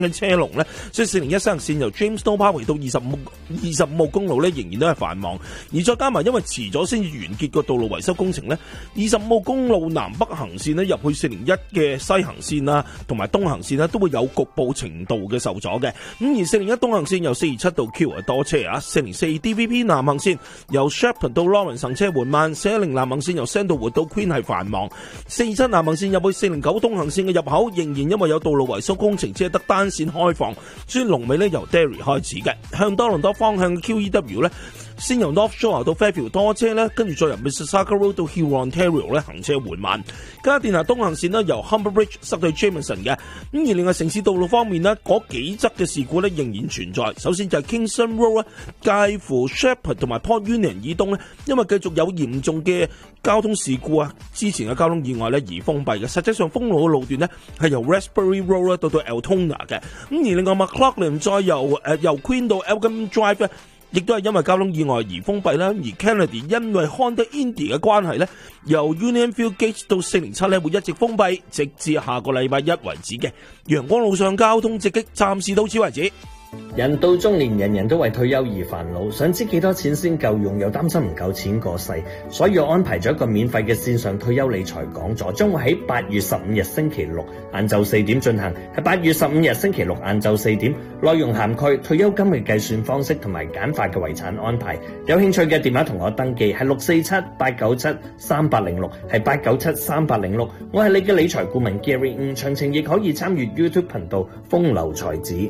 嘅車龍咧，所以401西行線由 Jamestown Parkway 到25號公路咧仍然都係繁忙，而再加埋因為遲咗先至完結個道路維修工程咧，25號公路南北行線咧入去401嘅西行線啦，同埋東行線咧都會有局部程度嘅受阻嘅。咁而401東行線由427到 Q 係多車啊，404 DVP 南行線由 Shepard 到 Lawrence 行車緩慢，410南行線由 Sandalwood 到 Queen 係繁忙，427南行線入去409東行線嘅入口仍然因為有道路維修工程，只係得單線開放，所以龍尾咧由 Derry 開始嘅。向多倫多方向嘅 QEW 咧，先由 North Shore 到 Fairfield 多車咧，跟住再由 Mississauga Road 到 Huron-Ontario 咧行車緩慢。加電下東行線咧由 Humber Bridge 塞到 Jameson 嘅。咁而另外城市道路方面咧，嗰幾則嘅事故咧仍然存在。首先就係 Kingston Road 介乎 Shepard 同埋 Port Union 以東咧，因為繼續有嚴重嘅交通事故啊，之前嘅交通意外咧而封閉嘅。實際上封路嘅路段咧係由 Raspberry Road 到 Altona 嘅。咁而另外 McLaughlin 再由 Queen 到 Elgin Drive 咧，亦都係因為交通意外而封閉啦。而 Kennedy 因為 Honda Indy 嘅關係咧，由 Unionville Gate 到407咧會一直封閉，直至下個禮拜一為止嘅。陽光路上交通直擊，暫時到此為止。 人到中年，人人都為退休而煩惱，想知幾多錢先夠用，又擔心唔夠錢過世，所以我安排咗一個免費嘅線上退休理財講座，將會喺8月15日星期六晏晝4點進行，係8月15日星期六晏晝4點，內容涵蓋退休金嘅計算方式同埋簡化嘅遺產安排。有興趣嘅電話同我登記係647-897-3806，係897-3806。我係你嘅理財顧問 Gary， 詳情亦可以參與 YouTube 頻道風流才子。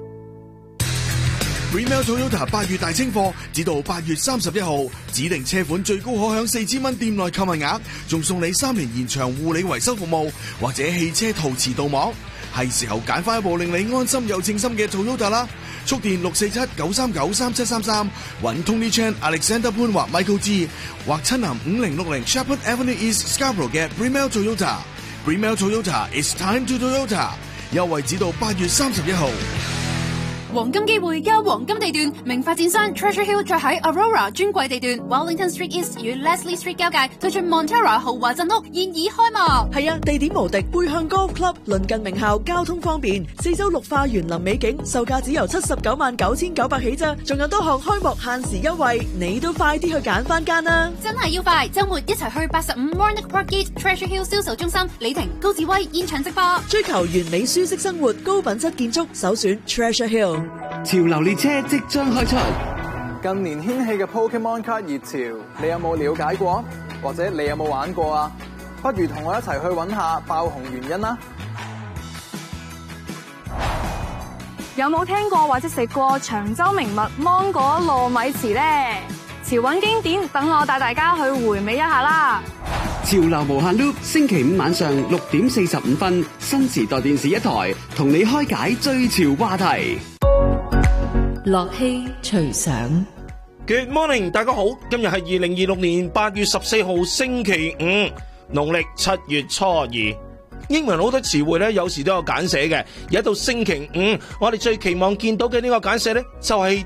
Bremel Toyota 8月大清貨，至到8月31號，指定車款最高可享4000蚊店內購物額，仲送你3年延長護理維修服務，或者汽車陶瓷鍍膜，係時候揀翻一部令你安心又稱心嘅 Toyota 啦！速電647-939-3733，揾 Tony Chan、Alexander 潘或 Michael G， 或親臨5060 Shepherd Avenue East Scarborough 嘅 Bremel Toyota。Bremel Toyota is time to Toyota， 優惠至到8月31號。 黃金機會加黃金地段，明發展商 Treasure Hill 再喺 Aurora 專櫃地段 Wellington Street East 與 Leslie Street 交界對進 Montera 豪華鎮屋現已開幕。 係啊，地點無敵，背向 Golf Club， 鄰近名校，交通方便，四周綠化園林美景，售價只由799900起咋，仲有多項開幕限時優惠，你都快啲去揀翻間啦！ 真係要快，週末一齊去85 Warnock Park Gate Treasure Hill 銷售中心，李婷、高志威現場直播， 追求完美舒適生活，高品質建築，首選 Treasure Hill。 潮流列車即將開出， 近年掀起嘅 Pokemon 卡熱潮，你有冇了解過？或者你有冇玩過啊？不如同我一齊去揾下爆紅原因啦！ 有冇聽過或者食過長洲名物芒果糯米糍呢？潮韻經典，等我帶大家去回味一下啦！ 潮流無限 loop， 星期五晚上6點45分，新時代電視一台，同你開解最潮話題。 樂器隨想 Good morning， 大家好，今日係2026年8月14號星期五，農曆7月初2。英文好多詞彙咧，有時都有簡寫嘅。而一到星期五，我哋最期望見到嘅呢個簡寫咧，就係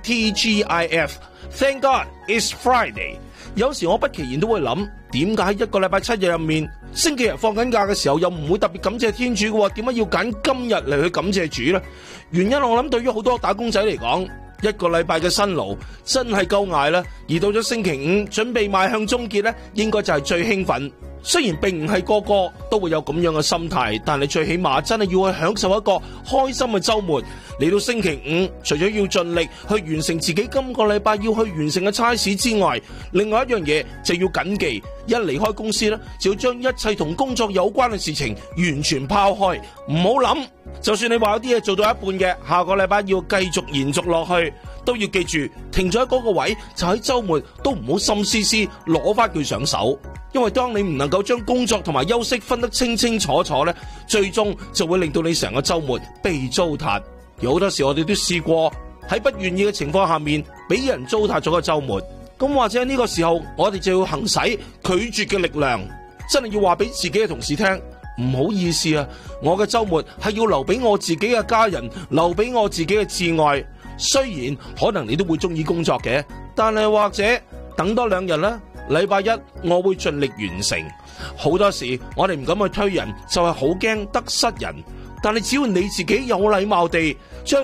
TGIF。Thank God it's Friday。有時我不其然都會諗，點解一個禮拜7日入面，星期日放緊假嘅時候，又唔會特別感謝天主嘅？點解要揀今日嚟去感謝主呢？原因我諗對於好多打工仔嚟講，一個禮拜嘅辛勞真係夠捱啦。而到咗星期五，準備邁向終結呢，應該就係最興奮。雖然並唔係個個都會有咁樣嘅心態，但係最起碼真係要去享受一個開心嘅週末。嚟到星期五，除咗要盡力去完成自己今個禮拜要去完成嘅差事之外，另外一樣嘢就要謹記，一離開公司呢，就要將一切同工作有關嘅事情完全拋開，唔好諗。就算你話有啲嘢做到一半嘅，下個禮拜要繼續延續落去，都要記住停咗喺嗰個位，就喺週末都唔好心思思攞翻佢上手。因為當你唔能夠將工作同埋休息分得清清楚楚呢，最終就會令到你成個週末被糟蹋。有好多時我哋都試過喺不願意嘅情況下面俾人糟蹋咗個週末，咁或者呢個時候我哋就要行使拒絕嘅力量，真係要話俾自己嘅同事聽，唔好意思啊，我嘅週末係要留俾我自己嘅家人，留俾我自己嘅摯愛。雖然可能你都會中意工作嘅，但係或者等多2日啦，禮拜一我會盡力完成。好多時我哋唔敢去推人，就係好驚得失人。 但係只要你自己有禮貌地將